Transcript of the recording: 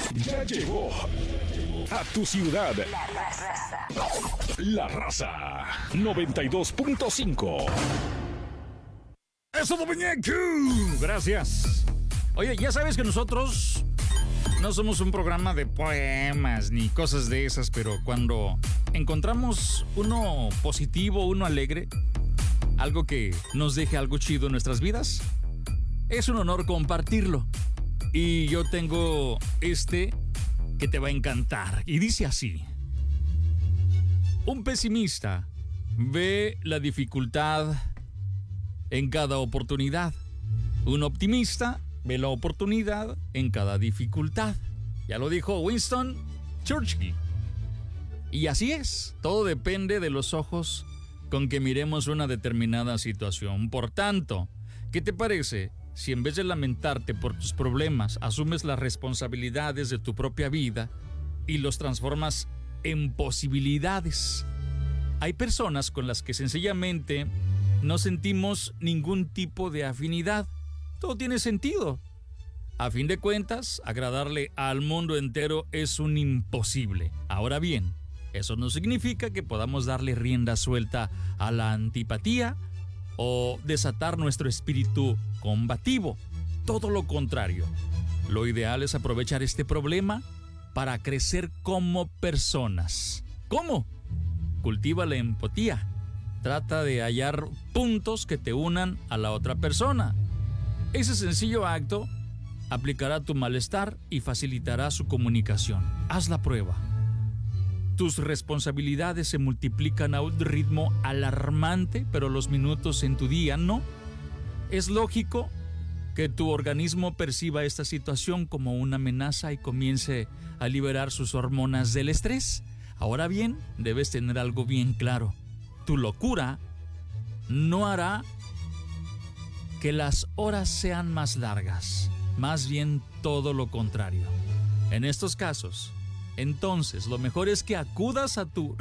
Ya llegó a tu ciudad La Raza 92.5. ¡Eso, Domiñeco! Gracias. Oye, ya sabes que nosotros no somos un programa de poemas ni cosas de esas, pero cuando encontramos uno positivo, uno alegre, algo que nos deje algo chido en nuestras vidas, es un honor compartirlo. Y yo tengo este que te va a encantar. Y dice así: un pesimista ve la dificultad en cada oportunidad. Un optimista ve la oportunidad en cada dificultad. Ya lo dijo Winston Churchill. Y así es, todo depende de los ojos con que miremos una determinada situación. Por tanto, ¿qué te parece si en vez de lamentarte por tus problemas, asumes las responsabilidades de tu propia vida y los transformas en posibilidades? Hay personas con las que sencillamente no sentimos ningún tipo de afinidad. Todo tiene sentido. A fin de cuentas, agradarle al mundo entero es un imposible. Ahora bien, eso no significa que podamos darle rienda suelta a la antipatía o desatar nuestro espíritu combativo. Todo lo contrario. Lo ideal es aprovechar este problema para crecer como personas. ¿Cómo? Cultiva la empatía. Trata de hallar puntos que te unan a la otra persona. Ese sencillo acto aplicará tu malestar y facilitará su comunicación. Haz la prueba. Tus responsabilidades se multiplican a un ritmo alarmante, pero los minutos en tu día no. Es lógico que tu organismo perciba esta situación como una amenaza y comience a liberar sus hormonas del estrés. Ahora bien, debes tener algo bien claro. Tu locura no hará que las horas sean más largas, más bien todo lo contrario. En estos casos, entonces lo mejor es que acudas a tu